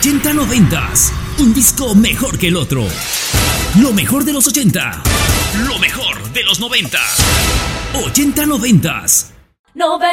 80-90s. Un disco mejor que el otro. Lo mejor de los 80. Lo mejor de los 90. 80-90s.